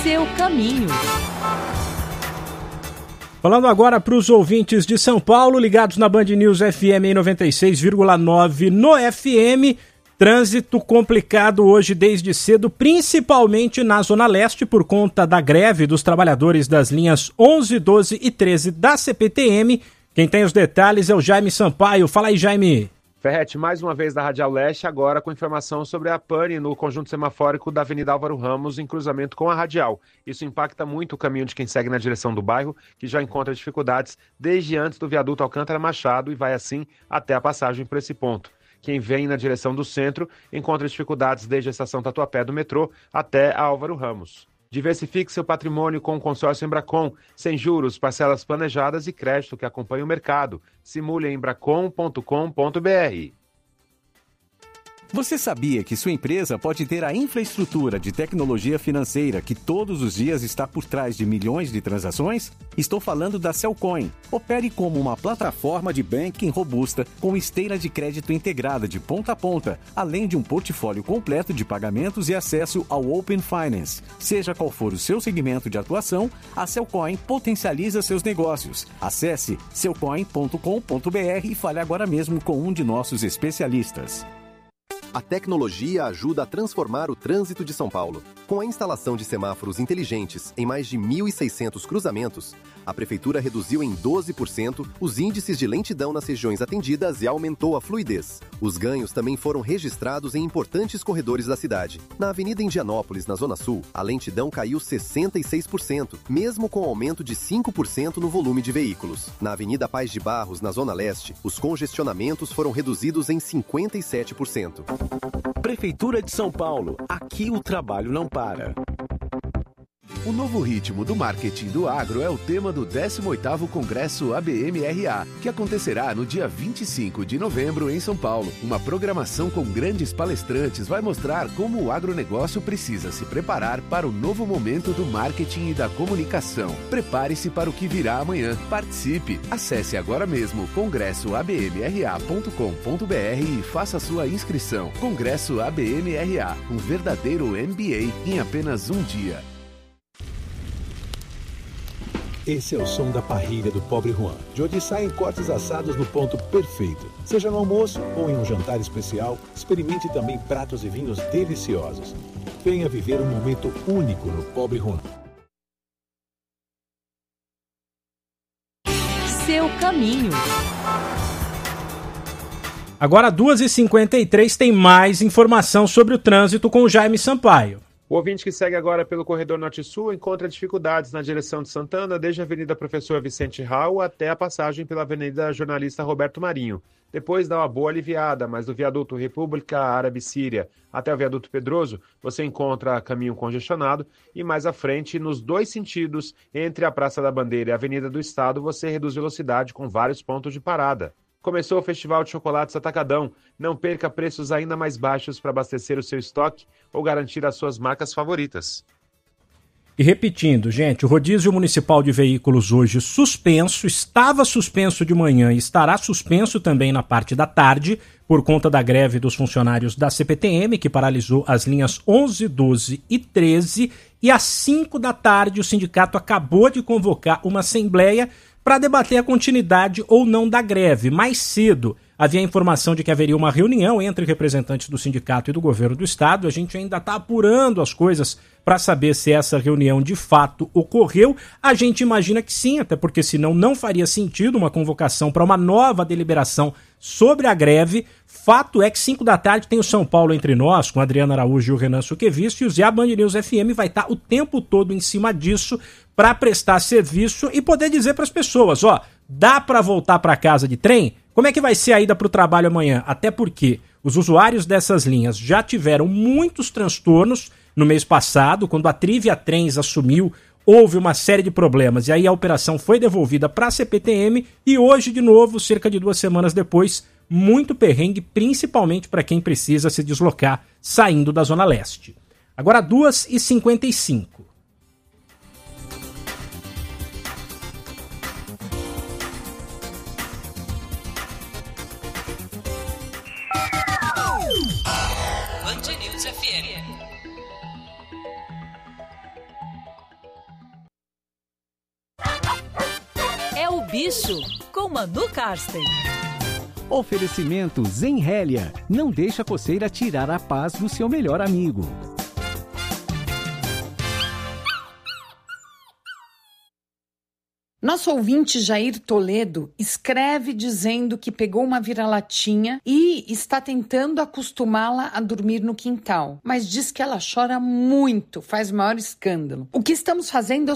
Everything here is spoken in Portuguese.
Seu caminho. Falando agora para os ouvintes de São Paulo, ligados na Band News FM em 96,9 no FM. Trânsito complicado hoje desde cedo, principalmente na Zona Leste, por conta da greve dos trabalhadores das linhas 11, 12 e 13 da CPTM. Quem tem os detalhes é o Jaime Sampaio. Fala aí, Jaime. Ferretti, mais uma vez da Radial Leste, agora com informação sobre a pane no conjunto semafórico da Avenida Álvaro Ramos, em cruzamento com a Radial. Isso impacta muito o caminho de quem segue na direção do bairro, que já encontra dificuldades desde antes do viaduto Alcântara Machado e vai assim até a passagem por esse ponto. Quem vem na direção do centro encontra dificuldades desde a estação Tatuapé do metrô até a Álvaro Ramos. Diversifique seu patrimônio com o consórcio Embracon, sem juros, parcelas planejadas e crédito que acompanha o mercado. Simule em embracon.com.br. Você sabia que sua empresa pode ter a infraestrutura de tecnologia financeira que todos os dias está por trás de milhões de transações? Estou falando da Cellcoin. Opere como uma plataforma de banking robusta com esteira de crédito integrada de ponta a ponta, além de um portfólio completo de pagamentos e acesso ao Open Finance. Seja qual for o seu segmento de atuação, a Cellcoin potencializa seus negócios. Acesse cellcoin.com.br e fale agora mesmo com um de nossos especialistas. A tecnologia ajuda a transformar o trânsito de São Paulo. Com a instalação de semáforos inteligentes em mais de 1.600 cruzamentos, a Prefeitura reduziu em 12% os índices de lentidão nas regiões atendidas e aumentou a fluidez. Os ganhos também foram registrados em importantes corredores da cidade. Na Avenida Indianópolis, na Zona Sul, a lentidão caiu 66%, mesmo com aumento de 5% no volume de veículos. Na Avenida Paz de Barros, na Zona Leste, os congestionamentos foram reduzidos em 57%. Prefeitura de São Paulo. Aqui o trabalho não para. O novo ritmo do marketing do agro é o tema do 18º Congresso ABM-RA, que acontecerá no dia 25 de novembro em São Paulo. Uma programação com grandes palestrantes vai mostrar como o agronegócio precisa se preparar para o novo momento do marketing e da comunicação. Prepare-se para o que virá amanhã. Participe! Acesse agora mesmo congressoabmra.com.br e faça sua inscrição. Congresso ABM-RA, um verdadeiro MBA em apenas um dia. Esse é o som da parrilha do Pobre Juan, de onde saem cortes assados no ponto perfeito. Seja no almoço ou em um jantar especial, experimente também pratos e vinhos deliciosos. Venha viver um momento único no Pobre Juan. Seu caminho. Agora, 2h53, tem mais informação sobre o trânsito com o Jaime Sampaio. O ouvinte que segue agora pelo corredor Norte-Sul encontra dificuldades na direção de Santana, desde a Avenida Professor Vicente Raul até a passagem pela Avenida Jornalista Roberto Marinho. Depois dá uma boa aliviada, mas do viaduto República Árabe-Síria até o viaduto Pedroso, você encontra caminho congestionado e mais à frente, nos dois sentidos, entre a Praça da Bandeira e a Avenida do Estado, você reduz velocidade com vários pontos de parada. Começou o Festival de Chocolates Atacadão. Não perca preços ainda mais baixos para abastecer o seu estoque ou garantir as suas marcas favoritas. E repetindo, gente, o rodízio municipal de veículos hoje suspenso, estava suspenso de manhã e estará suspenso também na parte da tarde, por conta da greve dos funcionários da CPTM, que paralisou as linhas 11, 12 e 13. E às 5 da tarde o sindicato acabou de convocar uma assembleia para debater a continuidade ou não da greve. Mais cedo havia informação de que haveria uma reunião entre representantes do sindicato e do governo do estado. A gente ainda está apurando as coisas para saber se essa reunião de fato ocorreu. A gente imagina que sim, até porque senão não faria sentido uma convocação para uma nova deliberação sobre a greve. Fato é que 5 da tarde tem o São Paulo Entre Nós, com a Adriana Araújo e o Renan Suquevicius, e a Band News FM vai estar o tempo todo em cima disso para prestar serviço e poder dizer para as pessoas, ó, dá para voltar para casa de trem? Como é que vai ser a ida para o trabalho amanhã? Até porque os usuários dessas linhas já tiveram muitos transtornos no mês passado, quando a Trivia Trens assumiu, houve uma série de problemas, e aí a operação foi devolvida para a CPTM, e hoje, de novo, cerca de 2 semanas depois, muito perrengue, principalmente para quem precisa se deslocar saindo da Zona Leste. Agora 2h55. Band News FM. É o Bicho, com Manu Karsten. Oferecimento Zenrélia. Não deixa a coceira tirar a paz do seu melhor amigo. Nosso ouvinte Jair Toledo escreve dizendo que pegou uma vira-latinha e está tentando acostumá-la a dormir no quintal, mas diz que ela chora muito, faz maior escândalo. O que estamos fazendo é o